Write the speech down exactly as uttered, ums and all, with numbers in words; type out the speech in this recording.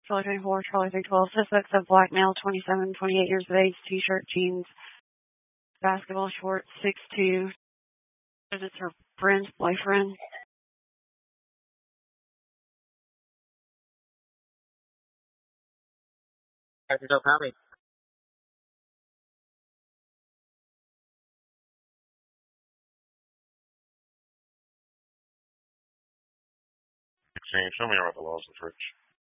Charlie twenty-four, Charlie three twelve. Suspects of black male, twenty-seven, twenty-eight years of age, t-shirt, jeans, basketball shorts, six two. It's her friend's boyfriend. There's no copy. Can you show me about the laws of the fridge?